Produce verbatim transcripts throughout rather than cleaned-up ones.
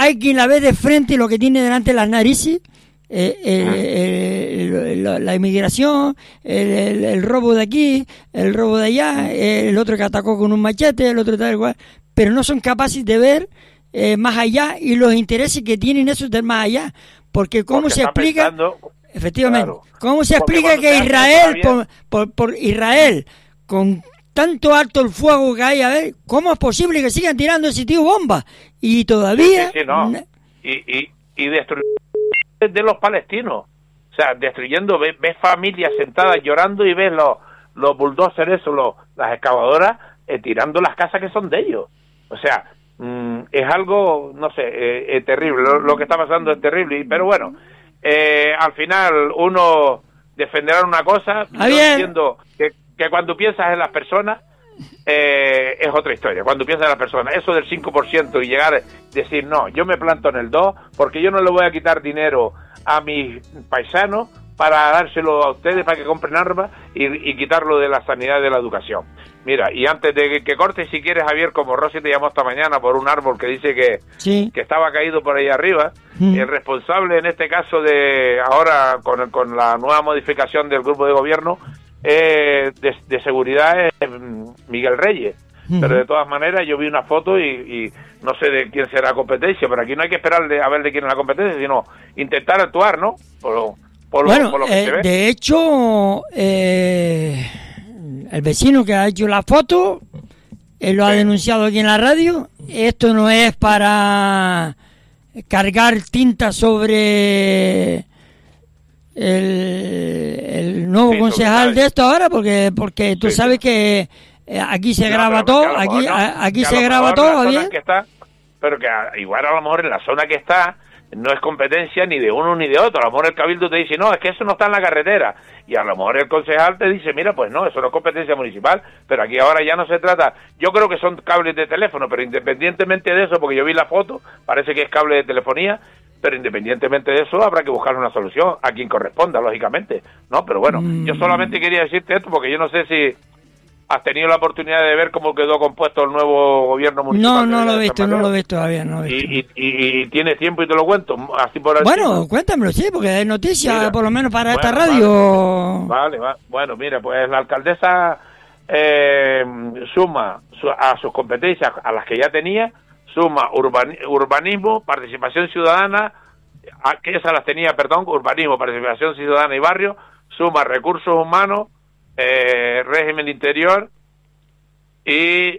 hay quien la ve de frente y lo que tiene delante las narices, eh, eh, eh, la, la inmigración, el, el, el robo de aquí, el robo de allá, el otro que atacó con un machete, el otro tal igual, pero no son capaces de ver eh, más allá y los intereses que tienen esos del más allá, porque cómo porque se explica, pensando, efectivamente, claro, cómo se explica que Israel, por, por, por Israel, con tanto alto el fuego que hay, a ver, ¿cómo es posible que sigan tirando ese tío bombas? Y todavía... Sí, sí, no. Y, y, y destruyendo de los palestinos. O sea, destruyendo, ves, ves familias sentadas llorando y ves los, los bulldozers, esos, los, las excavadoras, eh, tirando las casas que son de ellos. O sea, mmm, es algo, no sé, eh, eh, terrible. Lo, lo que está pasando es terrible. Pero bueno, eh, al final uno defenderá una cosa, yo entiendo que, que cuando piensas en las personas, Eh, es otra historia. Cuando piensas en las personas, eso del cinco por ciento y llegar a decir, no, yo me planto en el dos porque yo no le voy a quitar dinero a mis paisanos para dárselo a ustedes para que compren armas y, y quitarlo de la sanidad y de la educación. Mira, y antes de que, que cortes, si quieres, Javier, como Rosy te llamó esta mañana por un árbol que dice que, sí. que estaba caído por ahí arriba, mm. el responsable en este caso de ahora con, con la nueva modificación del grupo de gobierno Eh, de, de seguridad es Miguel Reyes, uh-huh. pero de todas maneras yo vi una foto y, y no sé de quién será la competencia, pero aquí no hay que esperar de, a ver de quién es la competencia, sino intentar actuar, ¿no? Por lo, por lo, bueno, por lo que eh, se ve. De hecho, eh, el vecino que ha hecho la foto, él lo sí. ha denunciado aquí en la radio. Esto no es para cargar tinta sobre el, el nuevo sí, concejal de esto ahora, porque porque tú sí, sabes sí. que eh, aquí se no, graba todo, aquí no, aquí se graba todo, ¿bien? Que está, pero que a, igual a lo mejor en la zona que está no es competencia ni de uno ni de otro. A lo mejor el cabildo te dice, no, es que eso no está en la carretera, y a lo mejor el concejal te dice, mira, pues no, eso no es competencia municipal, pero aquí ahora ya no se trata, yo creo que son cables de teléfono, pero independientemente de eso, porque yo vi la foto, parece que es cable de telefonía, pero independientemente de eso habrá que buscar una solución a quien corresponda, lógicamente, ¿no? Pero bueno, mm. yo solamente quería decirte esto porque yo no sé si has tenido la oportunidad de ver cómo quedó compuesto el nuevo gobierno municipal. No, no lo he visto, no lo he visto todavía, no lo he visto. ¿Y, y, y tienes tiempo y te lo cuento? Así por bueno, cuéntamelo, sí, porque es noticia, mira, por lo menos para bueno, esta radio. Vale, vale, vale, bueno, mira, pues la alcaldesa eh, suma su, a sus competencias, a las que ya tenía, suma urban, urbanismo, participación ciudadana, a, que esas las tenía, perdón, urbanismo, participación ciudadana y barrio, suma recursos humanos, eh, régimen interior y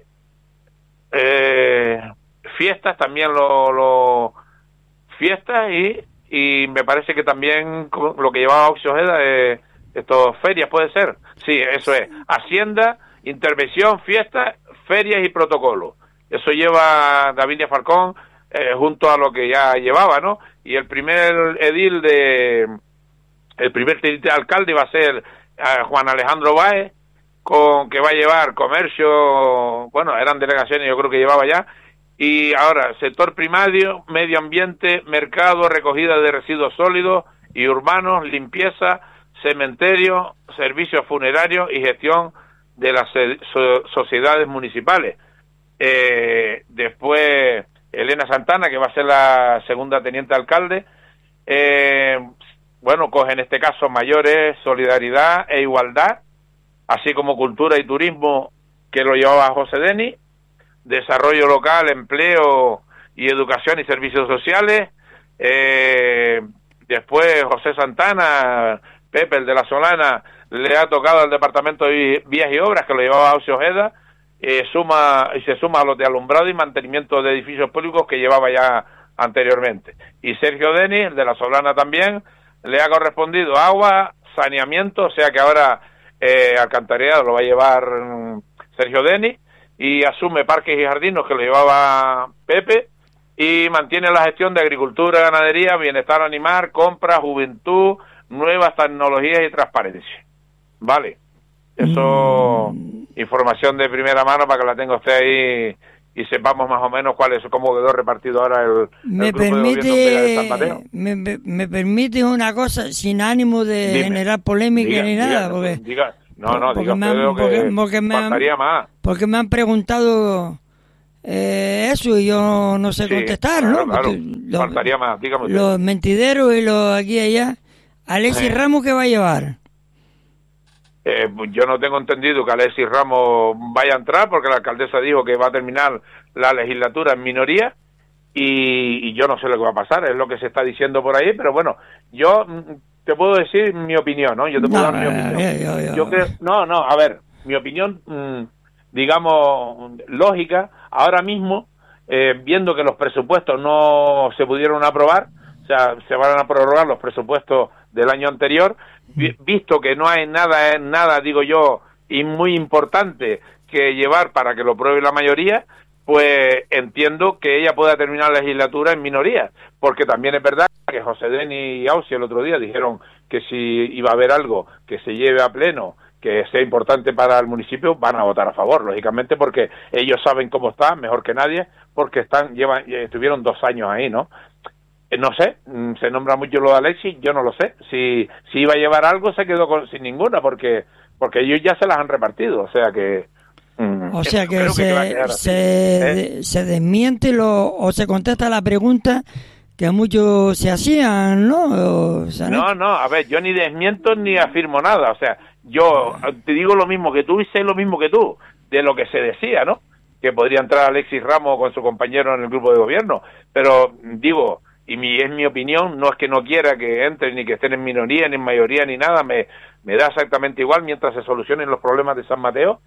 eh, fiestas, también lo, lo fiestas y, y me parece que también lo que llevaba Oxy Ojeda, eh, estos ferias, puede ser, sí, eso es, hacienda, intervención, fiestas, ferias y protocolo. Eso lleva Davinia Falcón eh, junto a lo que ya llevaba, ¿no? Y el primer edil de, el primer alcalde va a ser eh, Juan Alejandro Báez, con que va a llevar comercio, bueno, eran delegaciones, yo creo que llevaba ya, y ahora sector primario, medio ambiente, mercado, recogida de residuos sólidos y urbanos, limpieza, cementerio, servicios funerarios y gestión de las so- sociedades municipales. Eh, después Elena Santana, que va a ser la segunda teniente alcalde, eh, bueno, coge en este caso mayores, solidaridad e igualdad, así como cultura y turismo, que lo llevaba José Denis, desarrollo local, empleo y educación y servicios sociales, eh, después José Santana, Pepe, el de la Solana, le ha tocado al departamento de vías y obras, que lo llevaba Oxy Ojeda, eh, suma y se suma a los de alumbrado y mantenimiento de edificios públicos que llevaba ya anteriormente. Y Sergio Denis, el de la Solana también, le ha correspondido agua, saneamiento, o sea que ahora eh, alcantarillado lo va a llevar um, Sergio Denis, y asume parques y jardines, que lo llevaba Pepe, y mantiene la gestión de agricultura, ganadería, bienestar animal, compra, juventud, nuevas tecnologías y transparencia. Vale, eso, mm. información de primera mano para que la tenga usted ahí y sepamos más o menos cuál es, cómo quedó repartido ahora el, me el grupo permite, de gobierno de San Mateo. Me, me, me permite una cosa, sin ánimo de Dime. generar polémica diga, ni diga, nada, porque... Diga. No, no, porque diga me han, que porque, porque me faltaría han, más. Porque me han preguntado eh, eso y yo no sé Sí, contestar, claro, ¿no? claro. Porque los, Faltaría más, dígame usted. los mentideros y los aquí y allá. Alexis Eh. Ramos, ¿qué va a llevar? Eh, yo no tengo entendido que Alexis Ramos vaya a entrar porque la alcaldesa dijo que va a terminar la legislatura en minoría y, y yo no sé lo que va a pasar, es lo que se está diciendo por ahí, pero bueno, yo mm, te puedo decir mi opinión, ¿no? Yo te puedo No, dar mi opinión. eh, yo- yo- Yo creo, no, no, a ver, mi opinión, mm, digamos, lógica, ahora mismo, eh, viendo que los presupuestos no se pudieron aprobar, o sea, se van a prorrogar los presupuestos del año anterior, vi- visto que no hay nada, nada, digo yo, y muy importante que llevar para que lo pruebe la mayoría, pues entiendo que ella pueda terminar la legislatura en minoría, porque también es verdad que José Denis y Ausi el otro día dijeron que si iba a haber algo que se lleve a pleno, que sea importante para el municipio, van a votar a favor, lógicamente, porque ellos saben cómo está, mejor que nadie, porque están llevan estuvieron dos años ahí, ¿no? Eh, No sé, mm, se nombra mucho lo de Alexis, yo no lo sé. Si si iba a llevar algo, se quedó con, sin ninguna, porque porque ellos ya se las han repartido, o sea que... mm, O sea que creo se, se va a quedar así, se, ¿eh? se desmiente lo, o se contesta la pregunta que muchos se hacían, ¿no? O sea, No, no, a ver, yo ni desmiento ni afirmo nada, o sea, yo te digo lo mismo que tú y sé lo mismo que tú, de lo que se decía, ¿no? Que podría entrar Alexis Ramos con su compañero en el grupo de gobierno, pero digo, y mi, es mi opinión, no es que no quiera que entren ni que estén en minoría, ni en mayoría, ni nada, me, me da exactamente igual mientras se solucionen los problemas de San Mateo,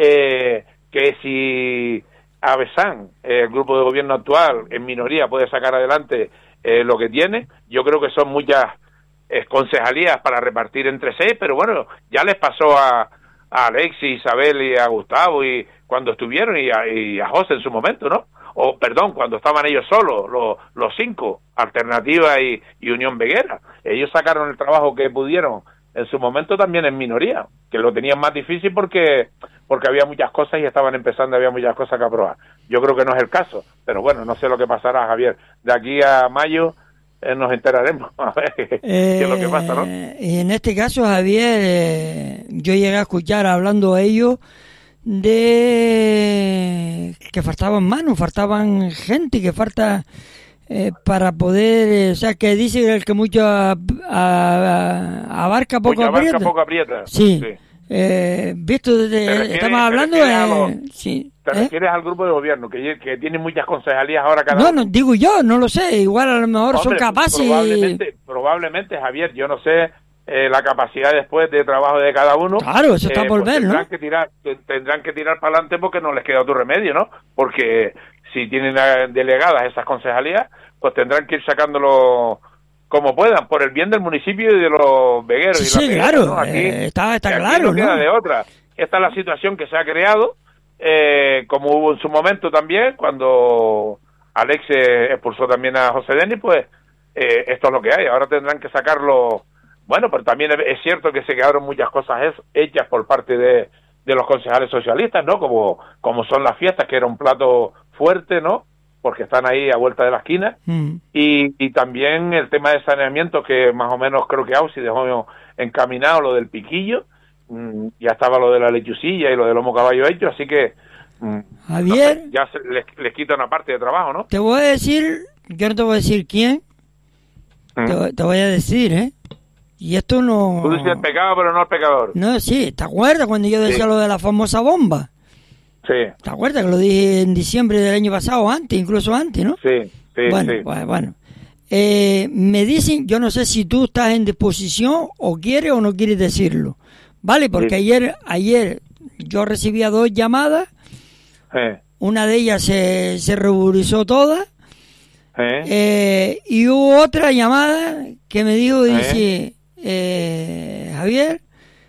eh, que si Avesán, eh, el grupo de gobierno actual, en minoría puede sacar adelante eh, lo que tiene, yo creo que son muchas eh, concejalías para repartir entre seis, pero bueno, ya les pasó a, a Alexis, Isabel y a Gustavo y cuando estuvieron y a, y a José en su momento, ¿no? O, perdón, cuando estaban ellos solos, los, los cinco, Alternativa y, y Unión Veguera. Ellos sacaron el trabajo que pudieron en su momento también en minoría, que lo tenían más difícil porque porque había muchas cosas y estaban empezando, había muchas cosas que aprobar. Yo creo que no es el caso, pero bueno, no sé lo que pasará, Javier. De aquí a mayo eh, nos enteraremos a ver qué eh, es lo que pasa, ¿no? Y en este caso, Javier, eh, yo llegué a escuchar hablando a ellos de que faltaban manos, faltaban gente, que falta eh, para poder, eh, o sea, que dice el que mucho a, a, abarca poco Mucha aprieta. abarca, poco aprieta. Sí. Sí. Eh, visto desde, refieres- estamos hablando te refieres a de, los- sí, Te ¿eh? refieres al grupo de gobierno, que, que tiene muchas concejalías ahora cada No, uno. no, digo yo, no lo sé, igual a lo mejor son Hombre, capaces. Probablemente, probablemente, Javier, yo no sé eh, la capacidad después de trabajo de cada uno. Claro, eso está eh, por pues ver, tendrán ¿no? que tirar, te- tendrán que tirar para adelante porque no les queda otro remedio, ¿no? Porque si tienen eh, delegadas esas concejalías, pues tendrán que ir sacándolo como puedan, por el bien del municipio y de los vegueros. Sí, y sí, las vegueras, claro, ¿no? Aquí, eh, está, está aquí claro, no queda ¿no? de otra. Esta es la situación que se ha creado, eh, como hubo en su momento también, cuando Alex eh, expulsó también a José Denis, pues eh, esto es lo que hay. Ahora tendrán que sacarlo. Bueno, pero también es cierto que se quedaron muchas cosas es- hechas por parte de, de los concejales socialistas, ¿no? Como, como son las fiestas, que era un plato fuerte, ¿no? Porque están ahí a vuelta de la esquina. Mm. Y, y también el tema de saneamiento, que más o menos creo que Ausi dejó encaminado lo del piquillo, mm, ya estaba lo de la lechucilla y lo del lomo caballo hecho, así que mm, Javier, no sé, ya se, les, les quita una parte de trabajo, ¿no? te voy a decir, yo no te voy a decir quién, Mm. te, te voy a decir, ¿eh? Y esto no... Tú dices el pecado, pero no el pecador. No, sí, ¿te acuerdas cuando yo decía Sí. lo de la famosa bomba? Sí, ¿Te acuerdas que lo dije en diciembre del año pasado, antes, incluso antes, ¿no? sí, sí, bueno, sí. pues, bueno. Eh, me dicen, yo no sé si tú estás en disposición o quieres o no quieres decirlo, ¿vale? Porque Sí. ayer ayer yo recibía dos llamadas, Eh, una de ellas se, se ruborizó toda, eh, eh, y hubo otra llamada que me dijo, ¿Eh? dice, eh, Javier,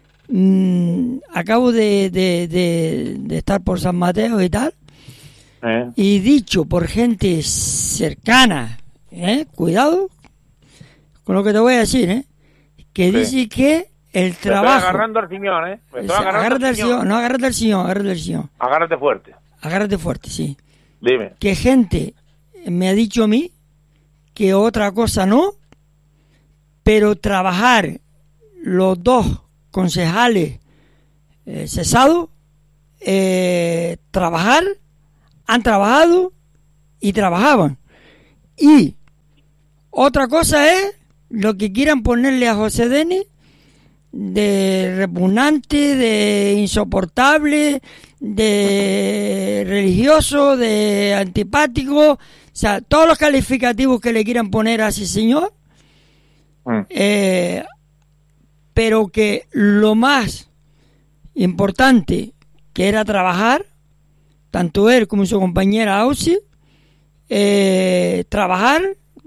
mm, acabo de, de, de, de estar por San Mateo y tal, eh. y dicho por gente cercana, ¿eh? Cuidado con lo que te voy a decir, ¿eh? Que Sí. dice que el Me estoy trabajo... agarrando al ciñón, ¿eh? Me estoy o sea, agarrando agárrate al al ciñón. sillón, no agárrate al sillón, agárrate al sillón, Agárrate fuerte. agárrate fuerte, sí. Dime. Que gente me ha dicho a mí que otra cosa no, pero trabajar los dos concejales eh, cesados, eh, trabajar han trabajado y trabajaban. Y otra cosa es lo que quieran ponerle a José Denis de repugnante, de insoportable, de religioso, de antipático, o sea, todos los calificativos que le quieran poner a ese señor, mm. eh, pero que lo más importante, que era trabajar, tanto él como su compañera Ausi, eh, trabajar,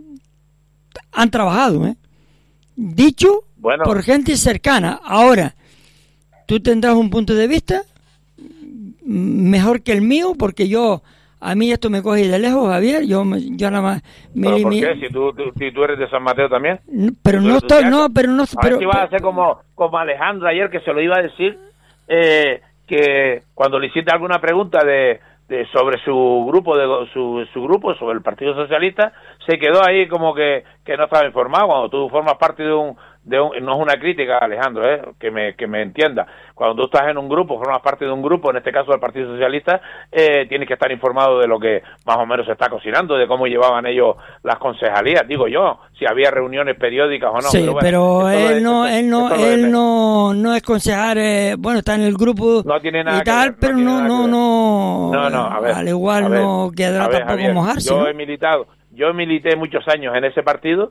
han trabajado, ¿eh? Dicho bueno. por gente cercana. Ahora, tú tendrás un punto de vista mejor que el mío, porque yo, a mí esto me coge de lejos, Javier, yo, yo nada más... Me ¿Pero por qué? Si tú, tú, si tú eres de San Mateo también. Pero no estoy, no, pero no... A pero, ver si vas a hacer como, como Alejandro ayer, que se lo iba a decir, eh, que cuando le hiciste alguna pregunta de... De, sobre su grupo de su, su grupo sobre el Partido Socialista, se quedó ahí como que, que no estaba informado. Cuando tú formas parte de un, de un no es una crítica, Alejandro, ¿eh? que me que me entienda, cuando tú estás en un grupo, formas parte de un grupo, en este caso del Partido Socialista, eh, tienes que estar informado de lo que más o menos se está cocinando, de cómo llevaban ellos las concejalías, digo yo, si había reuniones periódicas o no. Sí, pero, bueno, pero él, no, esto, él no él no él no no es concejal, eh, bueno, está en el grupo no tiene nada y tal, ver, pero no no no, no, no, a ver, al igual a ver, no quedará ver, tampoco Javier, mojarse. Yo ¿no? he militado, yo milité muchos años en ese partido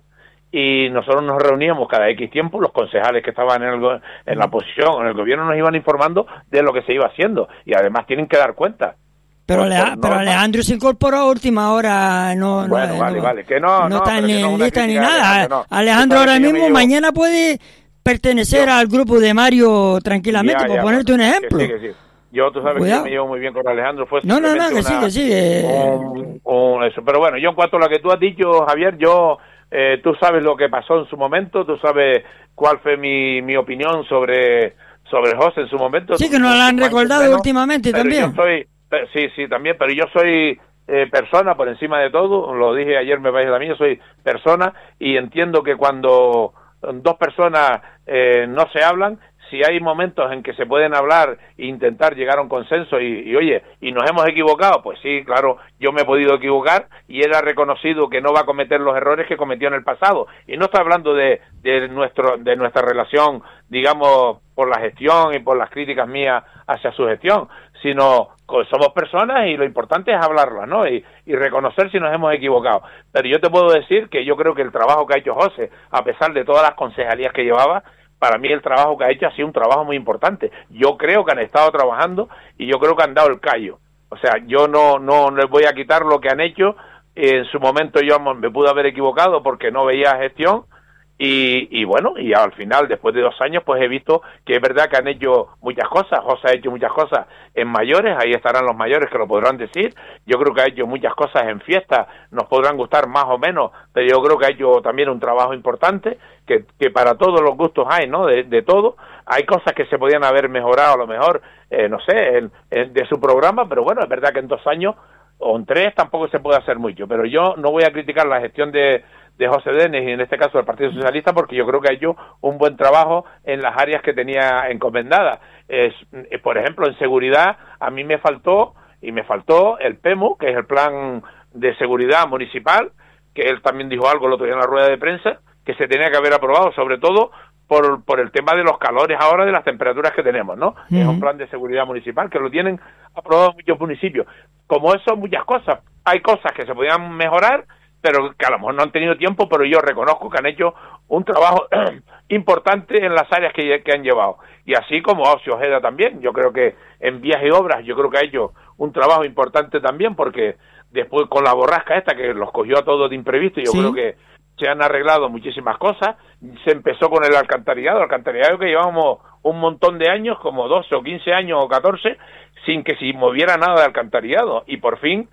y nosotros nos reuníamos cada X tiempo, los concejales que estaban en, el, en la oposición, en el gobierno, nos iban informando de lo que se iba haciendo y además tienen que dar cuenta. Pero, Ale, no, pero Alejandro se incorporó a última hora, no, bueno, no, vale, no, vale, que no, no, no está ni en lista ni nada. Alejandro, no. Alejandro ahora mismo, mañana puede pertenecer yo, al grupo de Mario tranquilamente, ya, por ya, ponerte bueno, un ejemplo. Que sí, que sí. Yo, tú sabes Cuidado. que yo me llevo muy bien con Alejandro. Fue no, no, no, que una, sí, que sí. Que... Un, un, eso. Pero bueno, yo en cuanto a lo que tú has dicho, Javier, yo, eh, tú sabes lo que pasó en su momento, tú sabes cuál fue mi, mi opinión sobre, sobre José en su momento. Sí, que nos la han recordado menos, últimamente también. Yo soy, sí, sí, también, pero yo soy eh, persona por encima de todo, lo dije ayer, me parece a mí, yo soy persona y entiendo que cuando dos personas eh, no se hablan, si hay momentos en que se pueden hablar e intentar llegar a un consenso y, y, oye, y nos hemos equivocado, pues sí, claro, yo me he podido equivocar y él ha reconocido que no va a cometer los errores que cometió en el pasado. Y no estoy hablando de, de, nuestro, de nuestra relación, digamos, por la gestión y por las críticas mías hacia su gestión, sino que somos personas y lo importante es hablarlas, ¿no? Y, y reconocer si nos hemos equivocado. Pero yo te puedo decir que yo creo que el trabajo que ha hecho José, a pesar de todas las concejalías que llevaba, para mí el trabajo que ha hecho ha sido un trabajo muy importante. Yo creo que han estado trabajando y yo creo que han dado el callo. O sea, yo no no les voy a quitar lo que han hecho. En su momento yo me pude haber equivocado porque no veía gestión y, y bueno, y al final, después de dos años, pues he visto que es verdad que han hecho muchas cosas. José ha hecho muchas cosas en mayores, ahí estarán los mayores que lo podrán decir. Yo creo que ha hecho muchas cosas en fiestas, nos podrán gustar más o menos, pero yo creo que ha hecho también un trabajo importante, que, que para todos los gustos hay, ¿no? De, de todo. Hay cosas que se podían haber mejorado a lo mejor, eh, no sé, en, en, de su programa, pero bueno, es verdad que en dos años o en tres tampoco se puede hacer mucho, pero yo no voy a criticar la gestión de, de José Denis y en este caso del Partido Socialista porque yo creo que ha hecho un buen trabajo en las áreas que tenía encomendadas. Es, por ejemplo, en seguridad a mí me faltó y me faltó el P E M U, que es el Plan de Seguridad Municipal, que él también dijo algo el otro día en la rueda de prensa, que se tenía que haber aprobado, sobre todo por, por el tema de los calores ahora, de las temperaturas que tenemos, ¿no? Uh-huh. Es un plan de seguridad municipal que lo tienen aprobado muchos municipios. Como eso, muchas cosas. Hay cosas que se podían mejorar, pero que a lo mejor no han tenido tiempo, pero yo reconozco que han hecho un trabajo importante en las áreas que, que han llevado. Y así como Ocio Ojeda también, yo creo que en vías y obras, yo creo que ha hecho un trabajo importante también, porque después con la borrasca esta, que los cogió a todos de imprevisto, yo ¿Sí? creo que se han arreglado muchísimas cosas. Se empezó con el alcantarillado, el alcantarillado que llevamos un montón de años, como doce o quince años o catorce, sin que se moviera nada de alcantarillado. Y por fin,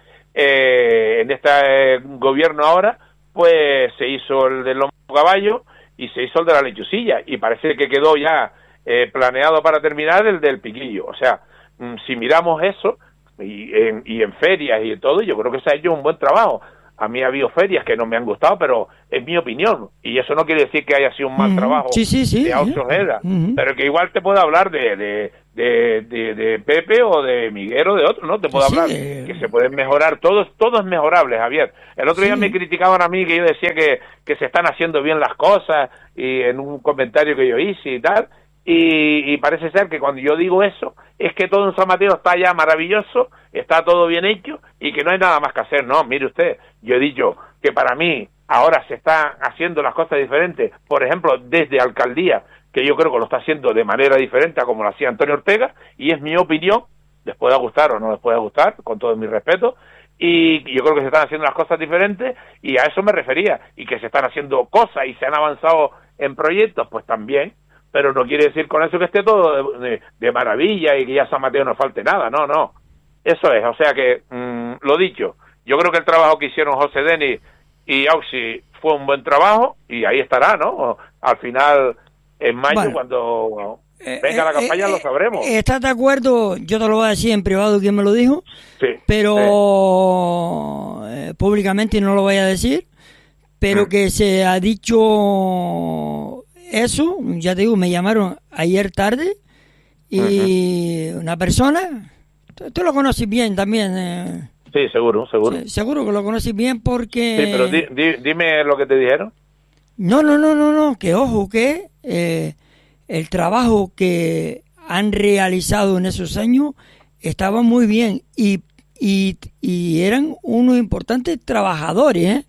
eh, en este eh, gobierno ahora, pues se hizo el del lomo caballo y se hizo el de la lechucilla. Y parece que quedó ya eh, planeado para terminar el del piquillo. O sea, mmm, si miramos eso, y en, y en ferias y todo, yo creo que se ha hecho un buen trabajo. A mí ha habido ferias que no me han gustado, pero es mi opinión. Y eso no quiere decir que haya sido un mal uh-huh. trabajo sí, sí, sí, de Ocio Ojeda. Uh-huh. Pero que igual te puedo hablar de, de, de, de, de Pepe o de Miguel o de otro, ¿no? Te puedo Sí. hablar que se pueden mejorar, todo, todo es mejorable, Javier. El otro día Sí. me criticaban a mí que yo decía que, que se están haciendo bien las cosas, y en un comentario que yo hice y tal, y, y parece ser que cuando yo digo eso, es que todo en San Mateo está ya maravilloso, está todo bien hecho, y que no hay nada más que hacer. No, mire usted, yo he dicho que para mí ahora se están haciendo las cosas diferentes, por ejemplo, desde alcaldía, que yo creo que lo está haciendo de manera diferente a como lo hacía Antonio Ortega, y es mi opinión, les puede gustar o no les puede gustar, con todo mi respeto, y yo creo que se están haciendo las cosas diferentes, y a eso me refería, y que se están haciendo cosas y se han avanzado en proyectos, pues también, pero no quiere decir con eso que esté todo de, de, de maravilla y que ya a San Mateo no falte nada, no, no, eso es, o sea que, mmm, lo dicho, yo creo que el trabajo que hicieron José Denis y Auxi fue un buen trabajo, y ahí estará, ¿no? Al final, en mayo, bueno, cuando bueno, venga eh, la campaña, eh, lo sabremos. ¿Estás de acuerdo? Yo te lo voy a decir en privado quién me lo dijo, sí, pero sí. Eh, públicamente no lo voy a decir, pero mm. que se ha dicho eso, ya te digo, me llamaron ayer tarde, y uh-huh. una persona, tú, tú lo conoces bien también, eh, sí, seguro, seguro. Sí, seguro que lo conoces bien porque... Sí, pero di, di, dime lo que te dijeron. No, no, no, no, no, que ojo, que eh, el trabajo que han realizado en esos años estaba muy bien, y, y, y eran unos importantes trabajadores, ¿eh?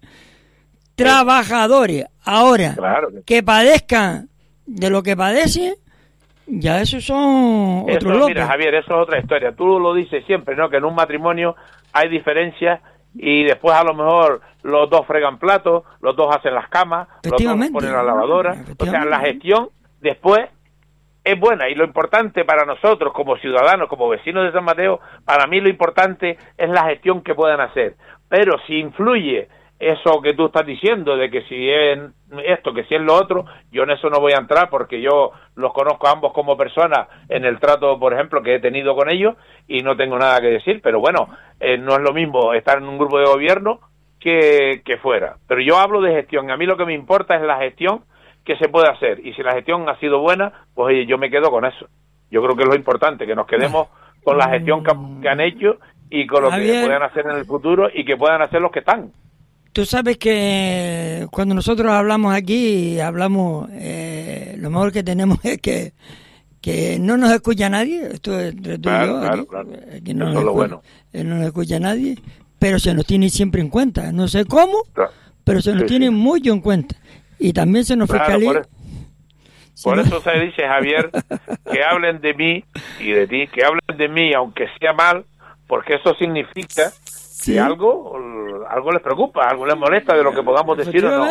Trabajadores. Ahora, claro que... que padezcan de lo que padecen, ya esos son eso, otros locos. Mira, Javier, eso es otra historia. Tú lo dices siempre, ¿no? Que en un matrimonio hay diferencias, y después a lo mejor los dos fregan platos, los dos hacen las camas, los dos ponen la lavadora. O sea, la gestión después es buena, y lo importante para nosotros como ciudadanos, como vecinos de San Mateo, para mí lo importante es la gestión que puedan hacer. Pero si influye eso que tú estás diciendo, de que si es esto, que si es lo otro, yo en eso no voy a entrar, porque yo los conozco a ambos como personas en el trato, por ejemplo, que he tenido con ellos, y no tengo nada que decir, pero bueno, eh, no es lo mismo estar en un grupo de gobierno que, que fuera. Pero yo hablo de gestión, a mí lo que me importa es la gestión que se puede hacer, y si la gestión ha sido buena, pues oye, yo me quedo con eso. Yo creo que es lo importante, que nos quedemos con la gestión que, que han hecho, y con lo que puedan hacer en el futuro, y que puedan hacer los que están. Tú sabes que cuando nosotros hablamos aquí, hablamos, eh, lo mejor que tenemos es que, que no nos escucha nadie, esto es entre tú claro, y yo, claro, aquí, claro. Aquí no, Eso nos es lo escucha, bueno. no nos escucha nadie, pero se nos tiene siempre en cuenta, no sé cómo, claro. pero se nos sí, tiene sí. mucho en cuenta, y también se nos claro, fiscaliza. Por, es, por no... eso se dice, Javier, que hablen de mí y de ti, que hablen de mí aunque sea mal, porque eso significa... Si sí. algo algo les preocupa, algo les molesta de lo que podamos decir o no.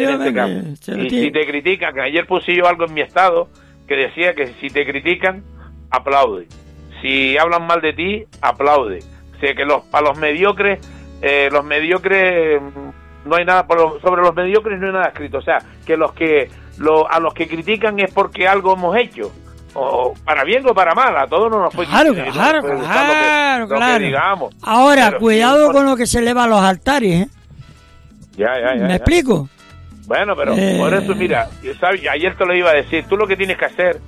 En este y si te critican, que ayer puse yo algo en mi estado que decía que si te critican, aplaude. Si hablan mal de ti, aplaude. O sea, que los, para los mediocres, eh, los mediocres, no hay nada, sobre los mediocres no hay nada escrito. O sea, que los que lo, a los que critican es porque algo hemos hecho. O para bien o para mal, a todos no nos puede claro, claro, claro, lo que, claro. Lo que digamos. Ahora, pero, cuidado sí, con lo que se eleva a los altares, ¿eh? Ya, ya, ya. ¿Me ya. explico? Bueno, pero eh... por eso, mira, ¿sabes? Ayer te lo iba a decir, tú lo que tienes que hacer,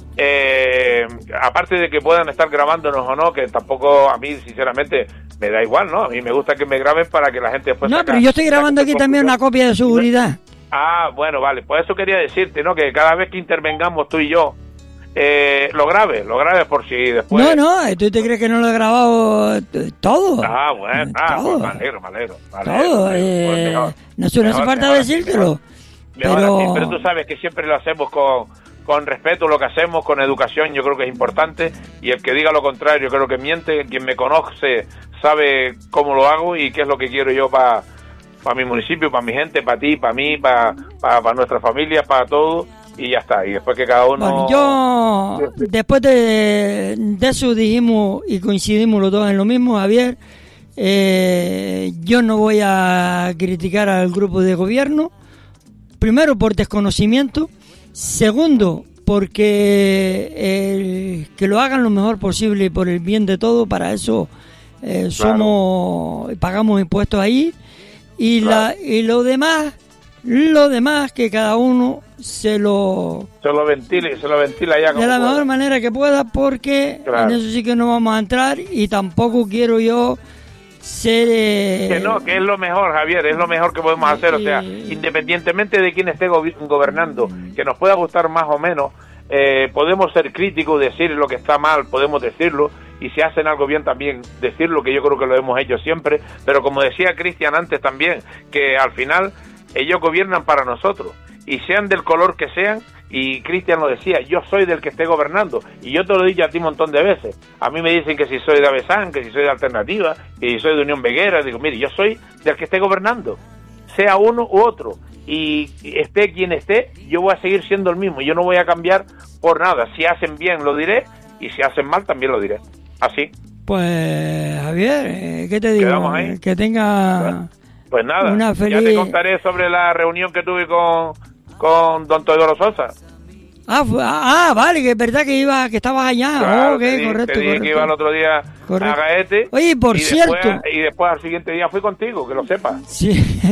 eh, aparte de que puedan estar grabándonos o no, que tampoco a mí, sinceramente, me da igual, ¿no? A mí me gusta que me graben para que la gente después... No, saca, pero yo estoy grabando aquí también una copia de seguridad. Ah, bueno, vale, pues eso quería decirte, ¿no? Que cada vez que intervengamos tú y yo, Eh, lo grabes, lo grabes por si después... No, no, ¿tú te crees que no lo he grabado todo? Ah, bueno, ah, todo. Pues me alegro, me alegro. Me alegro todo, me alegro. Eh, pues mejor, no, no hace falta decírtelo. Mejor, pero... mejor así, pero tú sabes que siempre lo hacemos con, con respeto, lo que hacemos, con educación, yo creo que es importante, y el que diga lo contrario, yo creo que miente. Quien me conoce sabe cómo lo hago y qué es lo que quiero yo para pa mi municipio, para mi gente, para ti, para mí, para pa, pa nuestra familia, para todo. Y ya está, y después que cada uno... Bueno, yo, después de, de eso dijimos y coincidimos los dos en lo mismo, Javier, eh, yo no voy a criticar al grupo de gobierno, primero por desconocimiento, segundo porque eh, que lo hagan lo mejor posible por el bien de todo, para eso eh, somos, claro. Pagamos impuestos ahí, y, claro. la, y lo demás... Lo demás que cada uno se lo se lo ventile, se lo ventila ya como de la pueda. mejor manera que pueda, porque Claro. en eso sí que no vamos a entrar, y tampoco quiero yo ser eh, Que no, que es lo mejor, Javier, es lo mejor que podemos hacer, o sea, y- independientemente de quién esté gobi- gobernando, que nos pueda gustar más o menos, eh, podemos ser críticos, decir lo que está mal, podemos decirlo, y si hacen algo bien también decirlo, que yo creo que lo hemos hecho siempre, pero como decía Cristian antes también, que al final ellos gobiernan para nosotros, y sean del color que sean, y Cristian lo decía, yo soy del que esté gobernando, y yo te lo he dicho a ti un montón de veces. A mí me dicen que si soy de Avesán, que si soy de Alternativa, que si soy de Unión Veguera, digo, mire, yo soy del que esté gobernando, sea uno u otro, y esté quien esté, yo voy a seguir siendo el mismo, yo no voy a cambiar por nada. Si hacen bien lo diré, y si hacen mal también lo diré, así. Pues Javier, eh, ¿qué te digo? Quedamos ahí. Que tenga Pues nada, una feliz... ya te contaré sobre la reunión que tuve con, con don Teodoro Sosa. Ah, fue- ah, vale, que es verdad que iba, que estabas allá. Claro, Oh, ok, te di- correcto, te dije correcto. que iba el otro día Correcto. a Gaete. Oye, por y cierto. Después, y después al siguiente día fui contigo, que lo sepas. Sí,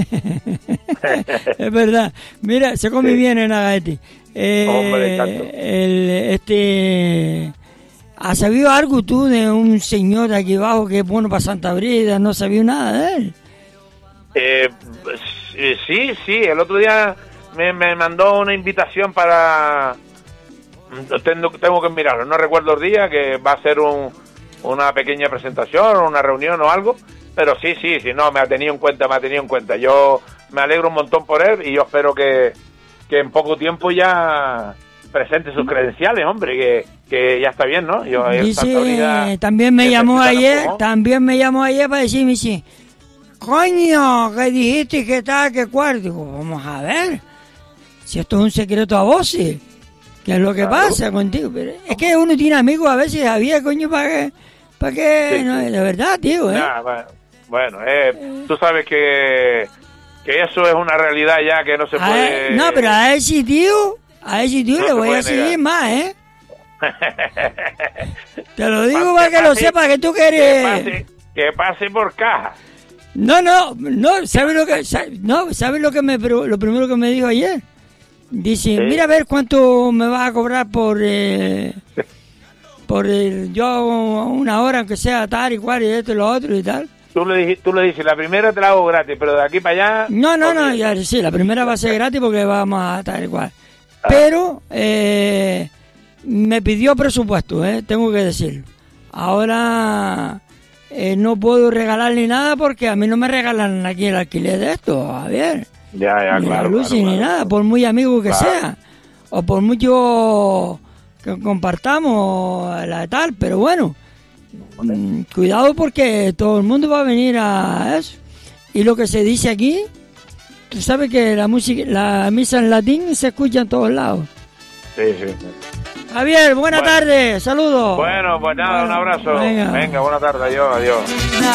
es verdad. Mira, se come Sí. bien en Agaete. Eh, Hombre, tanto. el, este, ¿has sabido algo tú de un señor de aquí abajo que es bueno para Santa Brida? No sabía nada de él. Eh, sí, sí, el otro día me, me mandó una invitación para... Tengo, tengo que mirarlo, no recuerdo el día, que va a ser un, una pequeña presentación, una reunión o algo, pero sí, sí, sí, no, me ha tenido en cuenta, me ha tenido en cuenta. Yo me alegro un montón por él y yo espero que, que en poco tiempo ya presente sus credenciales, hombre, que, que ya está bien, ¿no? Yo, en Santa Brida Dice, también me llamó necesitan ayer, empujón. también me llamó ayer para decirme, dice, coño, que dijiste que tal, que cual. Digo, vamos a ver, si esto es un secreto a voces, ¿qué es lo que Claro. pasa contigo? Pero es que uno tiene amigos a veces, Javier, coño, para que, para que, Sí, no, sí. de verdad, tío, ¿eh? Ya, bueno, bueno eh, tú sabes que, que eso es una realidad ya que no se A puede... él- no, pero a ese tío, a ese tío No le se voy puede a seguir negar. más, ¿eh? Te lo digo Que para que lo pase- sepas, que tú que quieres... pase, que pase por caja. No, no, no, ¿sabes lo que, sa- no, ¿sabes lo que me, pro- lo primero que me dijo ayer? Dice, Sí. mira a ver cuánto me vas a cobrar por, eh, por el, yo una hora, aunque sea tal y cual y esto y lo otro y tal. Tú le, dij- tú le dices, la primera te la hago gratis, pero de aquí para allá... No, no, no, olvídate. ya, sí, la primera va a ser gratis porque vamos a tal y cual. Ah. Pero eh, me pidió presupuesto, eh, tengo que decirlo. Ahora eh, no puedo regalarle nada porque a mí no me regalan aquí el alquiler de esto, Javier. Ya, ya, Ni claro. la luz claro, ni claro. nada, por muy amigo que Claro. sea, o por mucho que compartamos la tal, pero bueno, mm, cuidado porque todo el mundo va a venir a eso. Y lo que se dice aquí, tú sabes que la música, la misa en latín se escucha en todos lados. Sí, sí. Javier, buenas Bueno. tardes, saludos. Bueno, pues nada, un Bueno, abrazo. venga. Venga, buena tarde, adiós, adiós. Nada.